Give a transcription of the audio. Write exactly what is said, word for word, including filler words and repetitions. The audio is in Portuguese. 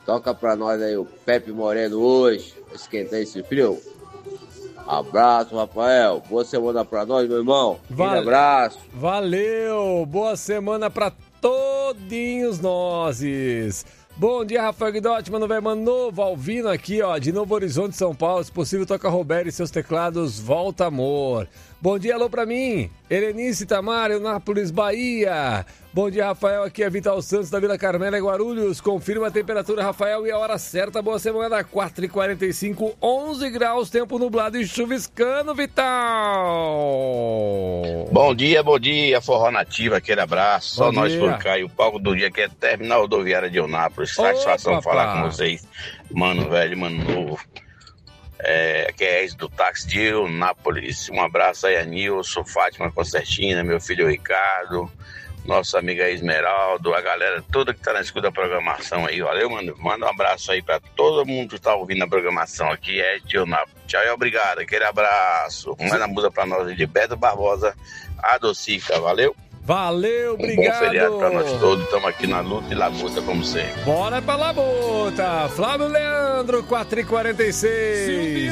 Toca pra nós aí o Pepe Moreno hoje, esquentar esse frio. Abraço, Rafael. Boa semana pra nós, meu irmão. Um abraço. Valeu. Boa semana pra todinhos nós. Bom dia, Rafael Guidotti, mano, velho, mano novo, Alvino aqui, ó, de Novo Horizonte, São Paulo. Se possível, toca Roberto e seus teclados, Volta Amor. Bom dia, alô pra mim, Helenice Tamar, Eunápolis, Bahia. Bom dia, Rafael, aqui é Vital Santos, da Vila Carmela, Guarulhos. Confirma a temperatura, Rafael, e a hora certa. Boa semana, quatro e quarenta e cinco, onze graus, tempo nublado e chuviscando, Vital. Bom dia, bom dia, Forró Nativa, aquele abraço. Só Bom nós dia. por cá, e o palco do dia que é terminal rodoviária de Eunápolis. Satisfação Ô, falar papá. com vocês, mano velho, mano novo. É, que é ex do táxi de Eunápolis. Um abraço aí a Nilson, Fátima Concertina, meu filho Ricardo, nossa amiga Esmeraldo, a galera toda que tá na escuta da programação aí. Valeu, mano. Manda um abraço aí pra todo mundo que tá ouvindo a programação aqui, é de Eunápolis. Tchau e obrigado, aquele abraço. Manda a música pra nós aí de Beto Barbosa, Adocica, valeu? Valeu, Um obrigado. bom feriado pra nós todos, estamos aqui na luta e labuta como sempre. Bora pra labuta. Flávio Leandro, quatro e quarenta e seis.